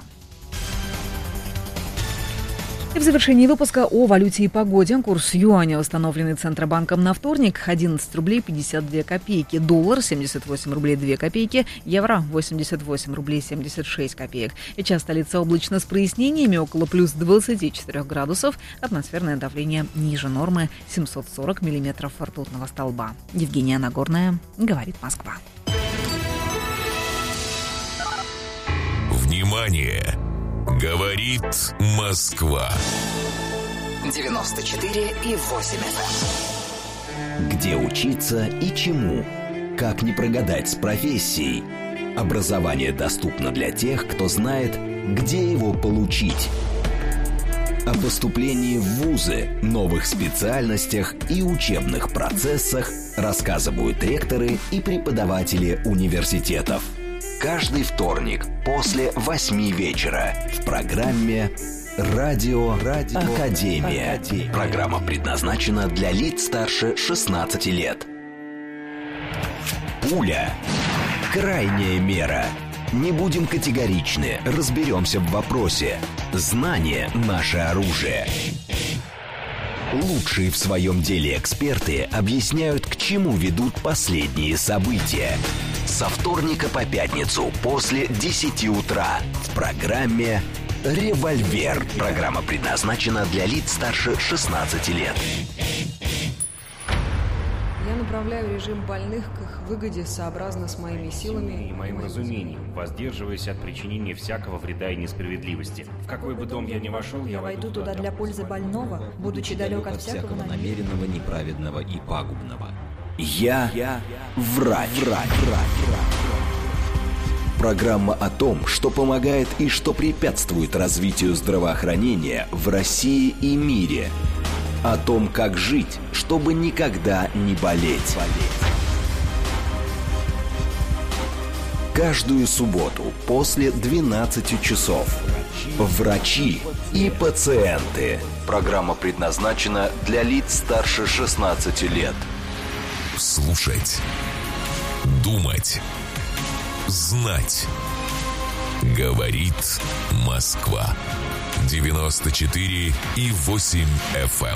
И в завершении выпуска о валюте и погоде. Курс юаня, установленный Центробанком на вторник, 11 рублей 52 копейки. Доллар 78 рублей 2 копейки. Евро 88 рублей 76 копеек. Сейчас столица облачно с прояснениями, около плюс 24 градусов. Атмосферное давление ниже нормы 740 миллиметров ртутного столба. Евгения Нагорная, говорит Москва. Внимание! Говорит Москва. 94,8 FM. Где учиться и чему? Как не прогадать с профессией? Образование доступно для тех, кто знает, где его получить. О поступлении в вузы, новых специальностях и учебных процессах рассказывают ректоры и преподаватели университетов. Каждый вторник после 8 вечера в программе «Радио Академия». Программа предназначена для лиц старше 16 лет. Пуля. Крайняя мера. Не будем категоричны, разберемся в вопросе. Знание – наше оружие. Лучшие в своем деле эксперты объясняют, к чему ведут последние события. Со вторника по пятницу после 10 утра в программе «Револьвер». Программа предназначена для лиц старше 16 лет. направляю режим больных к их выгоде сообразно с моими силами и моим разумением, воздерживаясь от причинения всякого вреда и несправедливости. В какой бы дом я ни вошел, я войду туда для пользы больного, будучи далек от всякого намеренного, неправедного и пагубного. Я врач. Программа о том, что помогает и что препятствует развитию здравоохранения в России и мире. О том, как жить, чтобы никогда не болеть. Каждую субботу после 12 часов. Врачи и пациенты. Программа предназначена для лиц старше 16 лет. Слушать. Думать. Знать. Говорит Москва. 94,8 FM.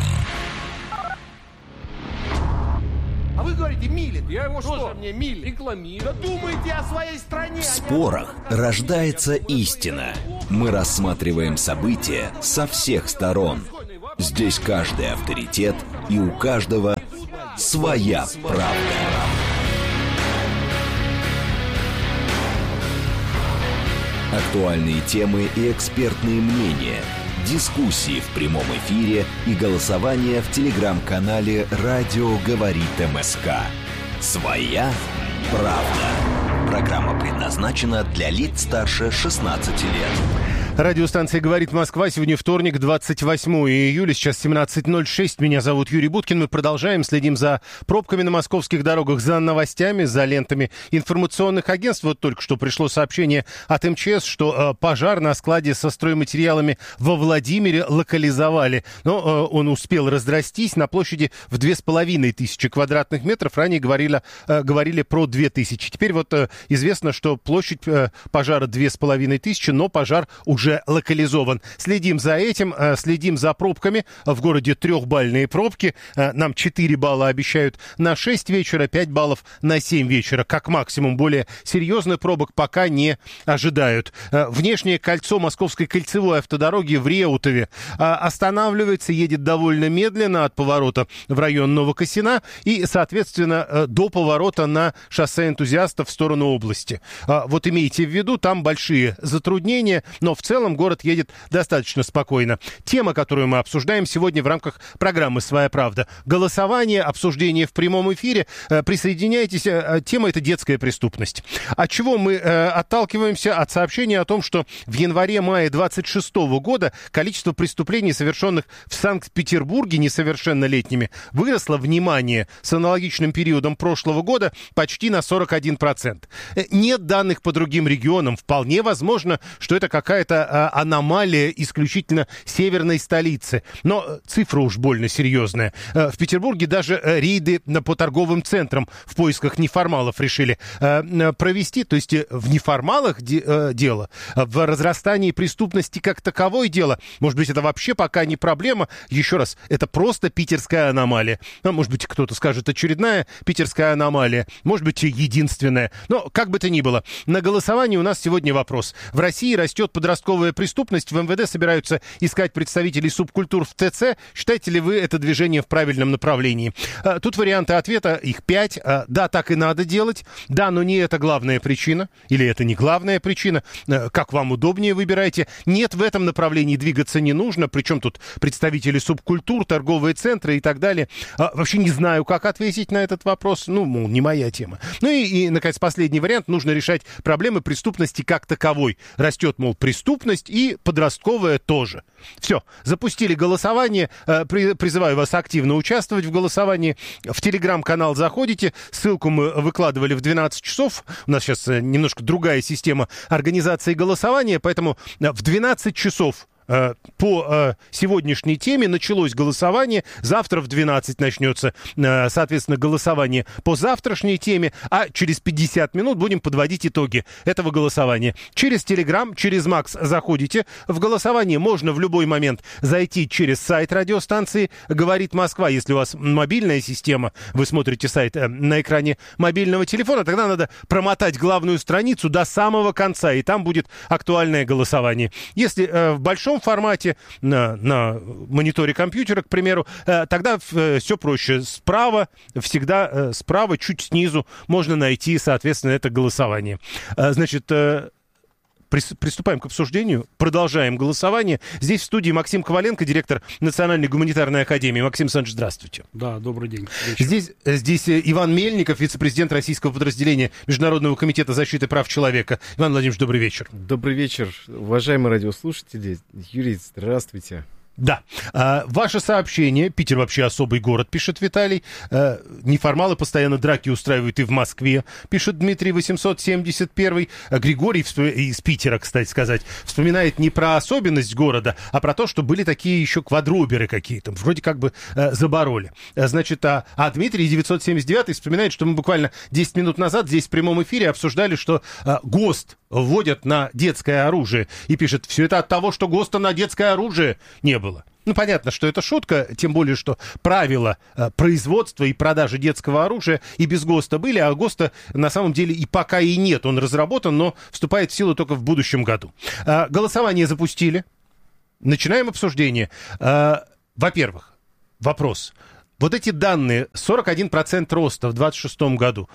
А вы говорите, милит. Я его что? Мне милит. Рекламирую. Да думайте о своей стране. В спорах рождается истина. Мы рассматриваем события со всех сторон. Здесь каждый авторитет, и у каждого своя правда. Актуальные темы и экспертные мнения, дискуссии в прямом эфире и голосование в телеграм-канале «Радио говорит МСК». Своя правда. Программа предназначена для лиц старше 16 лет. Радиостанция «Говорит Москва». Сегодня вторник, 28 июля, сейчас 17:06. Меня зовут Юрий Буткин. Мы продолжаем, следим за пробками на московских дорогах, за новостями, за лентами информационных агентств. Вот только что пришло сообщение от МЧС, что пожар на складе со стройматериалами во Владимире локализовали. Но он успел разрастись на площади в 2500 квадратных метров. Ранее говорили про 2000. Теперь вот известно, что площадь пожара 2500, но пожар уже локализован. Следим за этим, следим за пробками. В городе 3-бальные пробки. Нам 4 балла обещают на 6 вечера, 5 баллов на 7 вечера. Как максимум. Более серьезных пробок пока не ожидают. Внешнее кольцо Московской кольцевой автодороги в Реутове останавливается, едет довольно медленно от поворота в район Новокосина и, соответственно, до поворота на шоссе Энтузиастов в сторону области. Вот имейте в виду, там большие затруднения, но в целом город едет достаточно спокойно. Тема, которую мы обсуждаем сегодня в рамках программы «Своя правда». Голосование, обсуждение в прямом эфире. Присоединяйтесь. Тема – это детская преступность. От чего мы отталкиваемся? От сообщения о том, что в январе-мае 26 года количество преступлений, совершенных в Санкт-Петербурге несовершеннолетними, выросло, внимание, с аналогичным периодом прошлого года почти на 41%. Нет данных по другим регионам. Вполне возможно, что это какая-то аномалия исключительно северной столицы. Но цифра уж больно серьезная. В Петербурге даже рейды по торговым центрам в поисках неформалов решили провести. То есть в неформалах дело, в разрастании преступности как таковой дело. Может быть, это вообще пока не проблема. Еще раз, это просто питерская аномалия. Может быть, кто-то скажет, очередная питерская аномалия. Может быть, единственная. Но как бы то ни было, на голосовании у нас сегодня вопрос. В России растет подростковая преступность. В МВД собираются искать представителей субкультур в ТЦ. Считаете ли вы это движение в правильном направлении? Тут варианты ответа, их 5. Да, так и надо делать. Да, но не это главная причина. Или это не главная причина. Как вам удобнее, выбирайте. Нет, в этом направлении двигаться не нужно. Причем тут представители субкультур, торговые центры и так далее. Вообще не знаю, как ответить на этот вопрос. Ну, мол, не моя тема. Ну и, наконец, последний вариант. Нужно решать проблемы преступности как таковой. Растет, мол, преступность и подростковая тоже. Все, запустили голосование. Призываю вас активно участвовать в голосовании. В телеграм-канал заходите. Ссылку мы выкладывали в 12 часов. У нас сейчас немножко другая система организации голосования, поэтому в 12 часов по сегодняшней теме началось голосование. Завтра в 12 начнется, соответственно, голосование по завтрашней теме. А через 50 минут будем подводить итоги этого голосования. Через Телеграм, через Макс заходите. В голосование можно в любой момент зайти через сайт радиостанции «Говорит Москва». Если у вас мобильная система, вы смотрите сайт на экране мобильного телефона, тогда надо промотать главную страницу до самого конца, и там будет актуальное голосование. Если в большом большом формате, на мониторе компьютера, к примеру, тогда все проще. Всегда справа, чуть снизу можно найти, соответственно, это голосование. Значит, приступаем к обсуждению, продолжаем голосование. Здесь в студии Максим Коваленко, директор Национальной гуманитарной академии. Максим Александрович, здравствуйте. Да, добрый день. Здесь Иван Мельников, вице-президент российского подразделения Международного комитета защиты прав человека. Иван Владимирович, добрый вечер. Добрый вечер, уважаемые радиослушатели. Юрий, здравствуйте. Да. Ваше сообщение. Питер вообще особый город, пишет Виталий. Неформалы постоянно драки устраивают и в Москве, пишет Дмитрий 871. Григорий из Питера, кстати сказать, вспоминает не про особенность города, а про то, что были такие еще квадроберы какие-то. Вроде как бы забороли. Значит, Дмитрий 979 вспоминает, что мы буквально 10 минут назад здесь в прямом эфире обсуждали, что ГОСТ вводят на детское оружие. И пишет, все это от того, что ГОСТа на детское оружие не было. Ну, понятно, что это шутка, тем более, что правила производства и продажи детского оружия и без ГОСТа были, а ГОСТа на самом деле и пока и нет. Он разработан, но вступает в силу только в будущем году. Голосование запустили. Начинаем обсуждение. Во-первых, вопрос. Вот эти данные, 41% роста в 2026 году,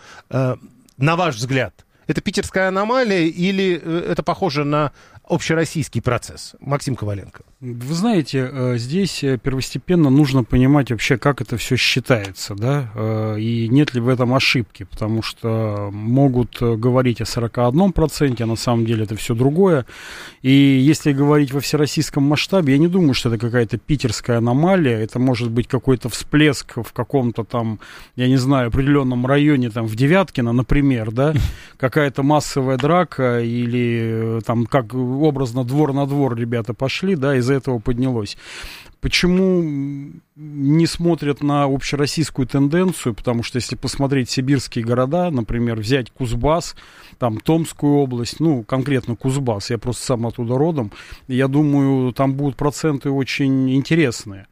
на ваш взгляд, это питерская аномалия или это похоже на общероссийский процесс? Максим Коваленко. Вы знаете, здесь первостепенно нужно понимать вообще, как это все считается, да, и нет ли в этом ошибки, потому что могут говорить о 41%, а на самом деле это все другое. И если говорить во всероссийском масштабе, я не думаю, что это какая-то питерская аномалия, это может быть какой-то всплеск в каком-то там, я не знаю, определенном районе, там, в Девяткино, например, да, какая-то массовая драка или там, как образно, двор на двор ребята пошли, да, из-за этого поднялось. Почему не смотрят на общероссийскую тенденцию? Потому что если посмотреть сибирские города, например, взять Кузбасс, там Томскую область, ну, конкретно Кузбасс, я просто сам оттуда родом, я думаю, там будут проценты очень интересные.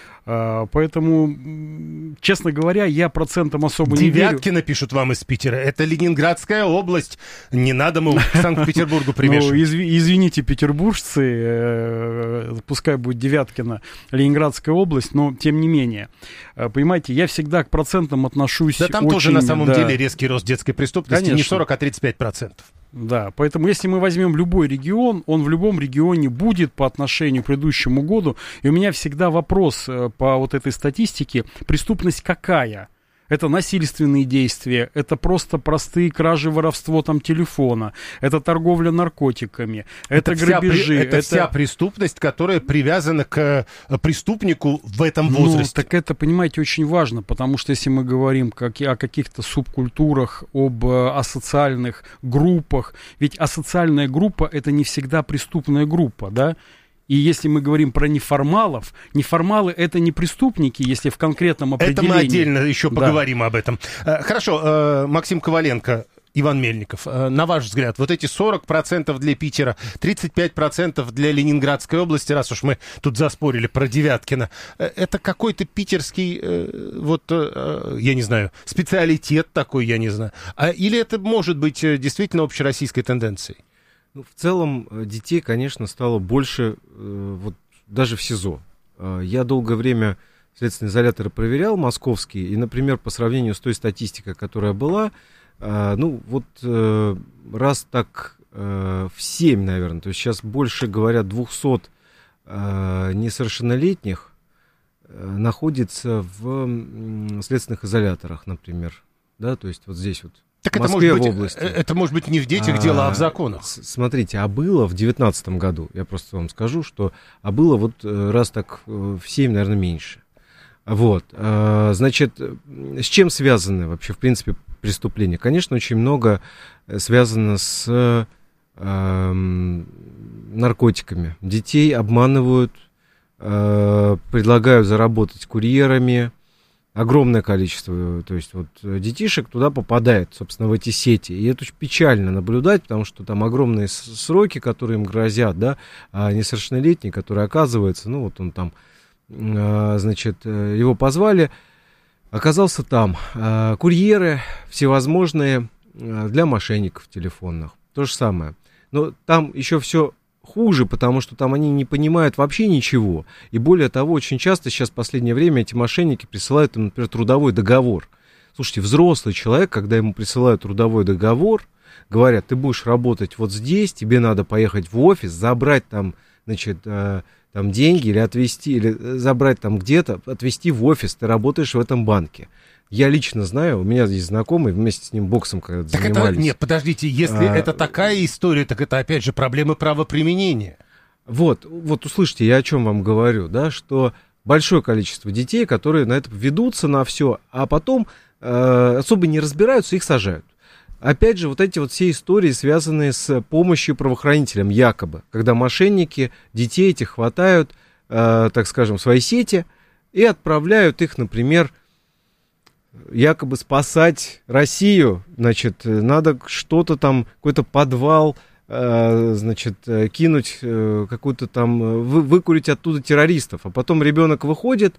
Поэтому, честно говоря, я процентам особо не верю. Девяткино пишут вам из Питера. Это Ленинградская область. Не надо мы к Санкт-Петербургу примешивать. Извините, петербуржцы, пускай будет Девяткино, Ленинградская область, но тем не менее. Понимаете, я всегда к процентам отношусь очень... Да там тоже на самом деле резкий рост детской преступности. Конечно. Не 40, а 35%. Да, поэтому если мы возьмем любой регион, он в любом регионе будет по отношению к предыдущему году. И у меня всегда вопрос по вот этой статистике, преступность какая? Это насильственные действия, это просто простые кражи, воровство там телефона, это торговля наркотиками, это грабежи. Это вся преступность, которая привязана к преступнику в этом возрасте. Ну, так это, понимаете, очень важно, потому что если мы говорим о каких-то субкультурах, об асоциальных группах, ведь асоциальная группа — это не всегда преступная группа, да? И если мы говорим про неформалов, неформалы — это не преступники, если в конкретном определении. Это мы отдельно еще поговорим об этом. Хорошо, Максим Коваленко, Иван Мельников, на ваш взгляд, вот эти 40% для Питера, 35% для Ленинградской области, раз уж мы тут заспорили про Девяткино, это какой-то питерский, я не знаю, специалитет такой, я не знаю, или это может быть действительно общероссийской тенденцией? Ну, в целом, детей, конечно, стало больше, вот даже в СИЗО. Я долгое время следственные изоляторы проверял, московские, и, например, по сравнению с той статистикой, которая была, раз так в 7, наверное, то есть сейчас больше, говорят, 200 несовершеннолетних находится в следственных изоляторах, например, да, то есть вот здесь вот. Так это может быть не в детях дело, а в законах. Смотрите, было в 2019 году, я просто вам скажу, что было вот раз так в 7, наверное, меньше. Вот, значит, с чем связаны вообще, в принципе, преступления? Конечно, очень много связано с наркотиками. Детей обманывают, предлагают заработать курьерами. Огромное количество, то есть вот детишек туда попадает, собственно, в эти сети. И это очень печально наблюдать, потому что там огромные сроки, которые им грозят, да, а несовершеннолетний, который оказывается, ну вот он там, значит, его позвали, оказался там. Курьеры всевозможные для мошенников телефонных, то же самое. Но там еще все хуже, потому что там они не понимают вообще ничего. И более того, очень часто сейчас в последнее время эти мошенники присылают им, например, трудовой договор. Слушайте, взрослый человек, когда ему присылают трудовой договор, говорят, ты будешь работать вот здесь, тебе надо поехать в офис, забрать там, значит, там деньги или отвезти, или забрать там где-то, отвезти в офис, ты работаешь в этом банке. Я лично знаю, у меня здесь знакомый, вместе с ним боксом когда-то занимались. Нет, подождите, если это такая история, так это опять же проблемы правоприменения. Вот услышите, я о чем вам говорю, да, что большое количество детей, которые на это ведутся, на все, а потом особо не разбираются, их сажают. Опять же, вот эти вот все истории, связанные с помощью правоохранителям, якобы, когда мошенники детей этих хватают, так скажем, в свои сети и отправляют их, например, якобы спасать Россию, значит, надо что-то там, какой-то подвал, значит, кинуть, какую-то там, выкурить оттуда террористов, а потом ребенок выходит,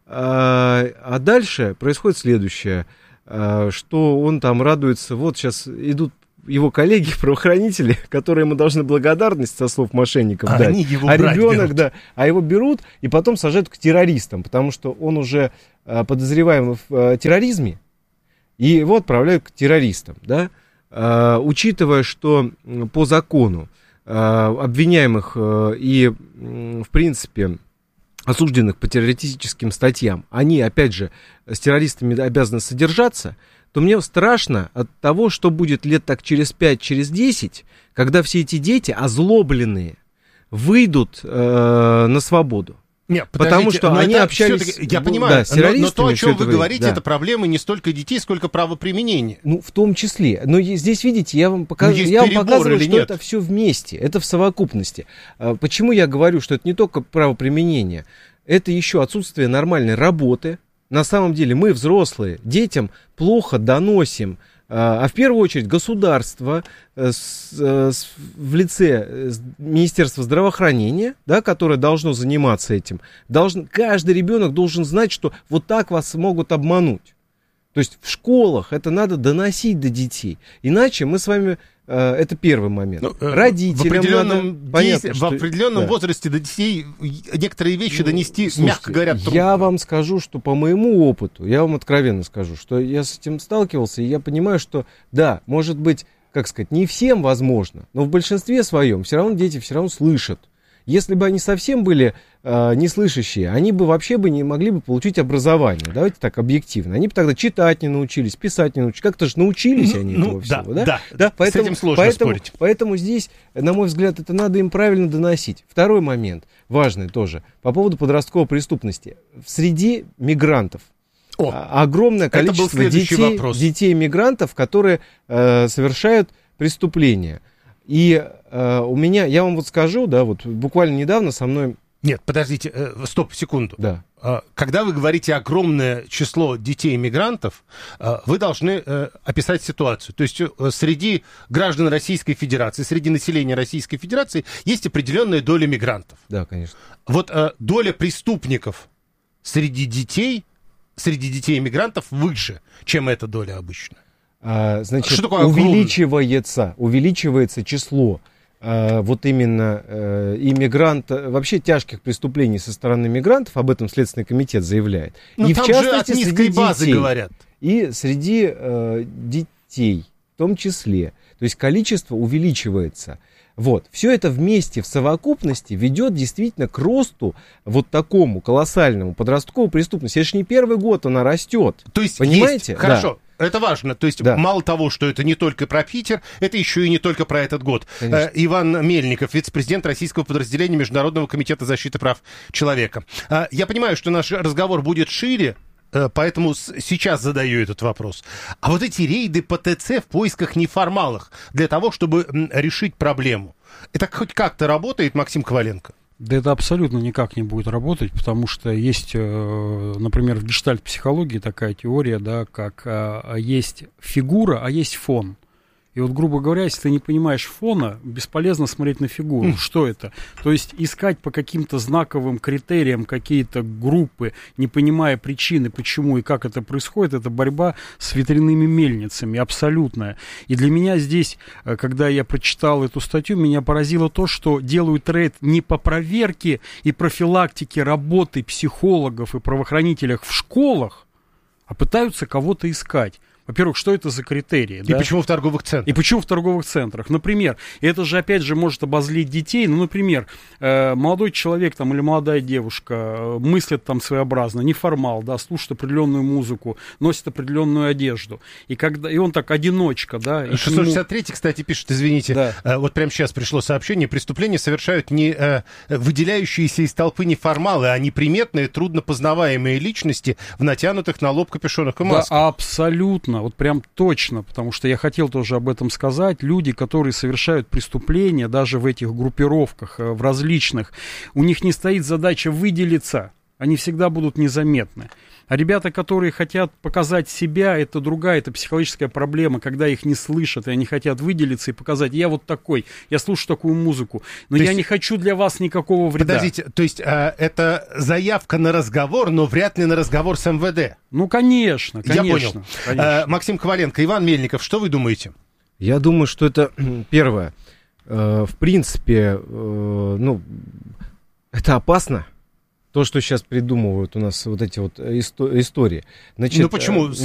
а дальше происходит следующее, что он там радуется, вот сейчас идут его коллеги, правоохранители, которые ему должны благодарность со слов мошенников дать, а ребенок, да, а его берут и потом сажают к террористам, потому что он уже подозреваем в терроризме, и его отправляют к террористам, да, учитывая, что по закону обвиняемых и, в принципе, осужденных по террористическим статьям, они, опять же, с террористами обязаны содержаться, то мне страшно от того, что будет лет так через 5, через 10, когда все эти дети, озлобленные, выйдут на свободу. Нет, потому что они общались... Я понимаю, да, но то, о чем вы говорите, да, это проблемы не столько детей, сколько правоприменения. Ну, в том числе. Но здесь, видите, я вам показываю, что это все вместе, это в совокупности. Почему я говорю, что это не только правоприменение, это еще отсутствие нормальной работы. На самом деле мы, взрослые, детям плохо доносим, а в первую очередь государство в лице Министерства здравоохранения, да, которое должно заниматься этим, каждый ребенок должен знать, что вот так вас могут обмануть. То есть в школах это надо доносить до детей. Иначе мы с вами... Это первый момент. Родителям в определенном возрасте до детей некоторые вещи донести, слушайте, мягко говоря, трудно. Я вам скажу, что по моему опыту, я вам откровенно скажу, что я с этим сталкивался, и я понимаю, что да, может быть, как сказать, не всем возможно, но в большинстве своем все равно дети все равно слышат. Если бы они совсем были неслышащие, они бы вообще бы не могли бы получить образование. Давайте так объективно. Они бы тогда читать не научились, писать не научились. Как-то же научились они этого всего. Да? Поэтому, с этим сложно спорить. Поэтому здесь, на мой взгляд, это надо им правильно доносить. Второй момент, важный тоже, по поводу подростковой преступности. Среди мигрантов огромное количество детей-мигрантов, которые совершают преступления. И у меня, я вам вот скажу, да, вот буквально недавно со мной... Нет, подождите, стоп, секунду. Да. Когда вы говорите огромное число детей-мигрантов, вы должны описать ситуацию. То есть среди граждан Российской Федерации, среди населения Российской Федерации есть определенная доля мигрантов. Да, конечно. Вот доля преступников среди детей-мигрантов выше, чем эта доля обычно. Значит, увеличивается число вот именно иммигрантов, вообще тяжких преступлений со стороны мигрантов, об этом Следственный комитет заявляет. И в частности среди детей, говорят. И среди детей в том числе. То есть количество увеличивается. Вот. Все это вместе в совокупности ведет действительно к росту вот такому колоссальному подростковой преступности. Это же не первый год она растет. То есть понимаете? Хорошо. Да. Это важно. То есть мало того, что это не только про Питер, это еще и не только про этот год. Иван Мельников, вице-президент российского подразделения Международного комитета защиты прав человека. Я понимаю, что наш разговор будет шире, поэтому сейчас задаю этот вопрос. А вот эти рейды по ТЦ в поисках неформалов для того, чтобы решить проблему, это хоть как-то работает, Максим Коваленко? Да это абсолютно никак не будет работать, потому что есть, например, в гештальт-психологии такая теория, да, как есть фигура, а есть фон. И И вот, грубо говоря, если ты не понимаешь фона, бесполезно смотреть на фигуру. Что это? То есть искать по каким-то знаковым критериям какие-то группы, не понимая причины, почему и как это происходит, это борьба с ветряными мельницами, абсолютная. И для меня здесь, когда я прочитал эту статью, меня поразило то, что делают рейд не по проверке и профилактике работы психологов и правоохранителей в школах, а пытаются кого-то искать. Во-первых, что это за критерии? И почему в торговых центрах? И почему в торговых центрах? Например, это же, опять же, может обозлить детей. Ну, например, молодой человек там, или молодая девушка мыслят там своеобразно, неформал, да, слушает определенную музыку, носит определенную одежду. И он так одиночка, да. 663, кстати, пишет, извините, да. Вот прямо сейчас пришло сообщение, преступления совершают не выделяющиеся из толпы неформалы, а неприметные, трудно познаваемые личности в натянутых на лоб капюшонах и масках. Да, абсолютно. Вот прям точно, потому что я хотел тоже об этом сказать. Люди, которые совершают преступления, даже в этих группировках, в различных, у них не стоит задача выделиться, они всегда будут незаметны. А ребята, которые хотят показать себя, это другая, это психологическая проблема, когда их не слышат, и они хотят выделиться и показать, я вот такой, я слушаю такую музыку, но я не хочу для вас никакого вреда. Подождите, то есть это заявка на разговор, но вряд ли на разговор с МВД? Ну, конечно. Я понял. Конечно. Максим Коваленко, Иван Мельников, что вы думаете? Я думаю, что это первое. В принципе, это опасно. То, что сейчас придумывают у нас вот эти вот истории. Значит, почему?